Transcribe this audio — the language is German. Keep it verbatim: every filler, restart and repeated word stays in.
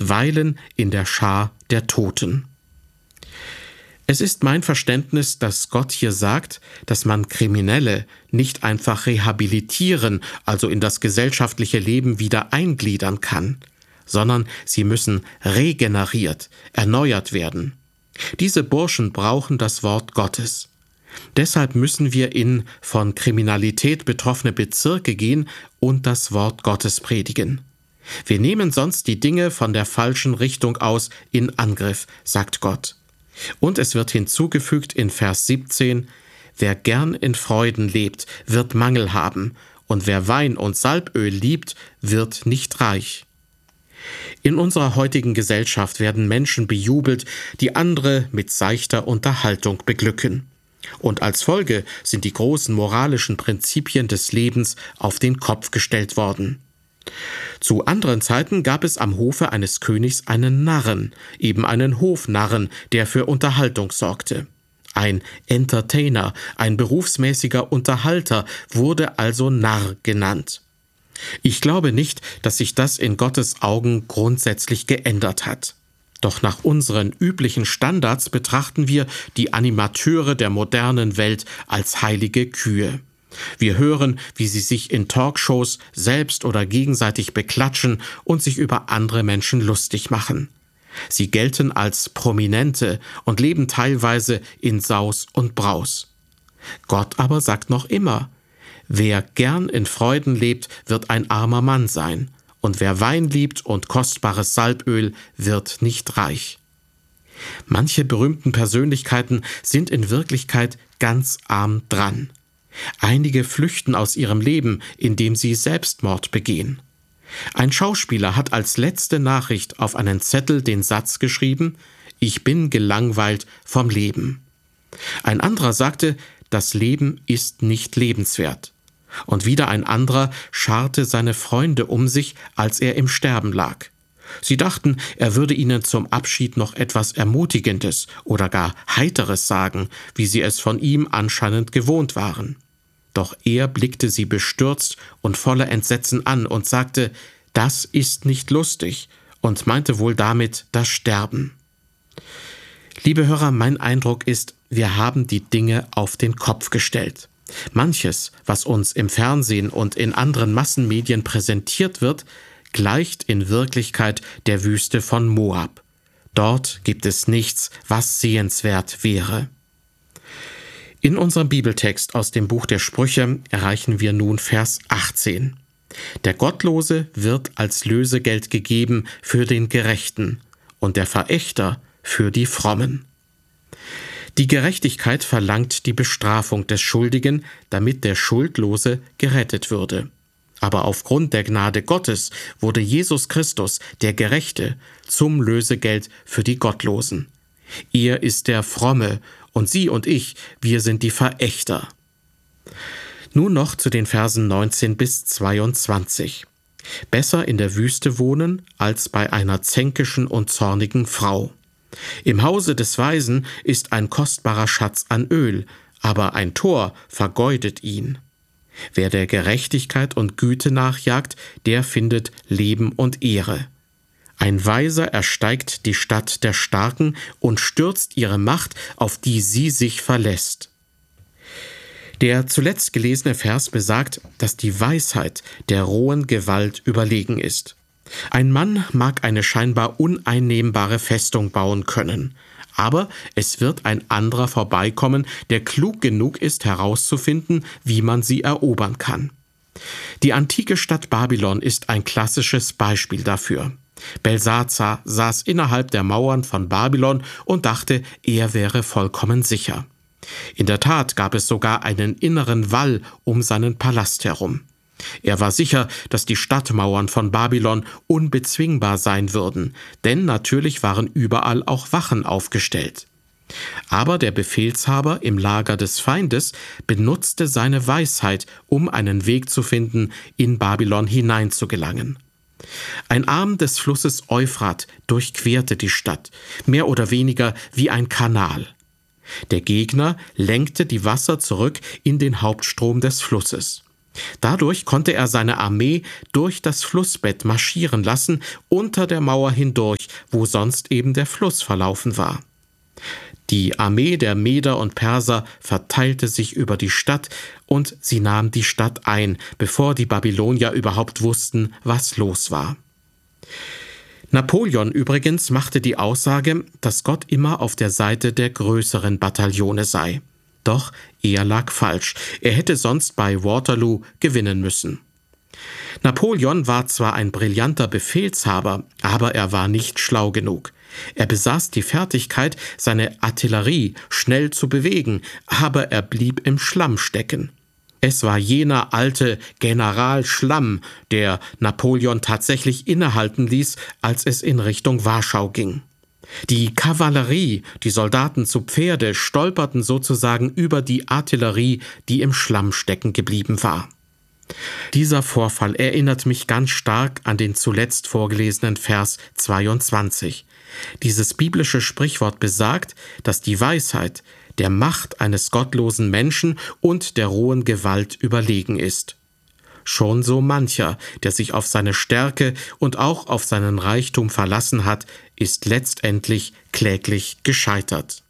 weilen in der Schar der Toten. Es ist mein Verständnis, dass Gott hier sagt, dass man Kriminelle nicht einfach rehabilitieren, also in das gesellschaftliche Leben wieder eingliedern kann, sondern sie müssen regeneriert, erneuert werden. Diese Burschen brauchen das Wort Gottes. Deshalb müssen wir in von Kriminalität betroffene Bezirke gehen und das Wort Gottes predigen. Wir nehmen sonst die Dinge von der falschen Richtung aus in Angriff, sagt Gott. Und es wird hinzugefügt in Vers siebzehn, wer gern in Freuden lebt, wird Mangel haben, und wer Wein und Salböl liebt, wird nicht reich. In unserer heutigen Gesellschaft werden Menschen bejubelt, die andere mit seichter Unterhaltung beglücken. Und als Folge sind die großen moralischen Prinzipien des Lebens auf den Kopf gestellt worden. Zu anderen Zeiten gab es am Hofe eines Königs einen Narren, eben einen Hofnarren, der für Unterhaltung sorgte. Ein Entertainer, ein berufsmäßiger Unterhalter, wurde also Narr genannt. Ich glaube nicht, dass sich das in Gottes Augen grundsätzlich geändert hat. Doch nach unseren üblichen Standards betrachten wir die Animateure der modernen Welt als heilige Kühe. Wir hören, wie sie sich in Talkshows selbst oder gegenseitig beklatschen und sich über andere Menschen lustig machen. Sie gelten als Prominente und leben teilweise in Saus und Braus. Gott aber sagt noch immer, wer gern in Freuden lebt, wird ein armer Mann sein, und wer Wein liebt und kostbares Salböl, wird nicht reich. Manche berühmten Persönlichkeiten sind in Wirklichkeit ganz arm dran. Einige flüchten aus ihrem Leben, indem sie Selbstmord begehen. Ein Schauspieler hat als letzte Nachricht auf einen Zettel den Satz geschrieben, ich bin gelangweilt vom Leben. Ein anderer sagte, das Leben ist nicht lebenswert. Und wieder ein anderer scharte seine Freunde um sich, als er im Sterben lag. Sie dachten, er würde ihnen zum Abschied noch etwas Ermutigendes oder gar Heiteres sagen, wie sie es von ihm anscheinend gewohnt waren. Doch er blickte sie bestürzt und voller Entsetzen an und sagte, das ist nicht lustig, und meinte wohl damit das Sterben. Liebe Hörer, mein Eindruck ist, wir haben die Dinge auf den Kopf gestellt. Manches, was uns im Fernsehen und in anderen Massenmedien präsentiert wird, gleicht in Wirklichkeit der Wüste von Moab. Dort gibt es nichts, was sehenswert wäre. In unserem Bibeltext aus dem Buch der Sprüche erreichen wir nun Vers achtzehn. Der Gottlose wird als Lösegeld gegeben für den Gerechten und der Verächter für die Frommen. Die Gerechtigkeit verlangt die Bestrafung des Schuldigen, damit der Schuldlose gerettet würde. Aber aufgrund der Gnade Gottes wurde Jesus Christus, der Gerechte, zum Lösegeld für die Gottlosen. Er ist der Fromme, und Sie und ich, wir sind die Verächter. Nun noch zu den Versen neunzehn bis zweiundzwanzig. Besser in der Wüste wohnen, als bei einer zänkischen und zornigen Frau. Im Hause des Weisen ist ein kostbarer Schatz an Öl, aber ein Tor vergeudet ihn. Wer der Gerechtigkeit und Güte nachjagt, der findet Leben und Ehre. Ein Weiser ersteigt die Stadt der Starken und stürzt ihre Macht, auf die sie sich verlässt. Der zuletzt gelesene Vers besagt, dass die Weisheit der rohen Gewalt überlegen ist. Ein Mann mag eine scheinbar uneinnehmbare Festung bauen können, aber es wird ein anderer vorbeikommen, der klug genug ist, herauszufinden, wie man sie erobern kann. Die antike Stadt Babylon ist ein klassisches Beispiel dafür. Belsazar saß innerhalb der Mauern von Babylon und dachte, er wäre vollkommen sicher. In der Tat gab es sogar einen inneren Wall um seinen Palast herum. Er war sicher, dass die Stadtmauern von Babylon unbezwingbar sein würden, denn natürlich waren überall auch Wachen aufgestellt. Aber der Befehlshaber im Lager des Feindes benutzte seine Weisheit, um einen Weg zu finden, in Babylon hineinzugelangen. Ein Arm des Flusses Euphrat durchquerte die Stadt, mehr oder weniger wie ein Kanal. Der Gegner lenkte die Wasser zurück in den Hauptstrom des Flusses. Dadurch konnte er seine Armee durch das Flussbett marschieren lassen, unter der Mauer hindurch, wo sonst eben der Fluss verlaufen war. Die Armee der Meder und Perser verteilte sich über die Stadt und sie nahm die Stadt ein, bevor die Babylonier überhaupt wussten, was los war. Napoleon übrigens machte die Aussage, dass Gott immer auf der Seite der größeren Bataillone sei. Doch er lag falsch. Er hätte sonst bei Waterloo gewinnen müssen. Napoleon war zwar ein brillanter Befehlshaber, aber er war nicht schlau genug. Er besaß die Fertigkeit, seine Artillerie schnell zu bewegen, aber er blieb im Schlamm stecken. Es war jener alte General Schlamm, der Napoleon tatsächlich innehalten ließ, als es in Richtung Warschau ging. Die Kavallerie, die Soldaten zu Pferde, stolperten sozusagen über die Artillerie, die im Schlamm stecken geblieben war. Dieser Vorfall erinnert mich ganz stark an den zuletzt vorgelesenen Vers zweiundzwanzig. Dieses biblische Sprichwort besagt, dass die Weisheit der Macht eines gottlosen Menschen und der rohen Gewalt überlegen ist. Schon so mancher, der sich auf seine Stärke und auch auf seinen Reichtum verlassen hat, ist letztendlich kläglich gescheitert.